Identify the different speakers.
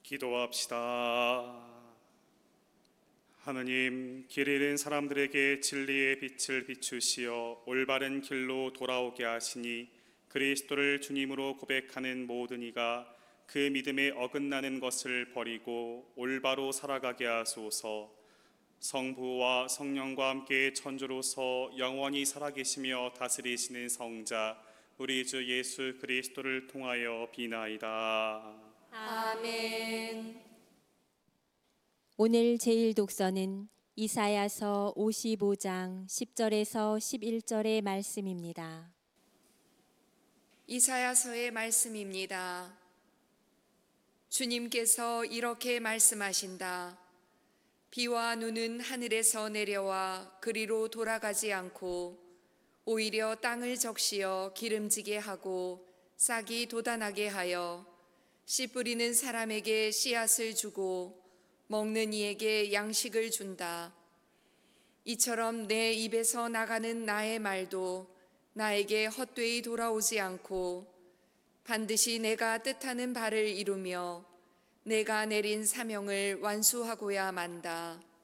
Speaker 1: 기도합시다. 하느님, 길 잃은 사람들에게 진리의 빛을 비추시어 올바른 길로 돌아오게 하시니 그리스도를 주님으로 고백하는 모든 이가 그 믿음에 어긋나는 것을 버리고 올바로 살아가게 하소서. 성부와 성령과 함께 천주로서 영원히 살아계시며 다스리시는 성자 우리 주 예수 그리스도를 통하여 비나이다.
Speaker 2: 아멘.
Speaker 3: 오늘 제일 독서는 이사야서 55장 10절에서 11절의 말씀입니다.
Speaker 2: 이사야서의 말씀입니다. 주님께서 이렇게 말씀하신다. 비와 눈은 하늘에서 내려와 그리로 돌아가지 않고 오히려 땅을 적시어 기름지게 하고 싹이 돋아나게 하여 씨 뿌리는 사람에게 씨앗을 주고 먹는 이에게 양식을 준다. 이처럼 내 입에서 나가는 나의 말도 나에게 헛되이 돌아오지 않고 반드시 내가 뜻하는 바를 이루며 내가 내린 사명을 완수하고야 만다.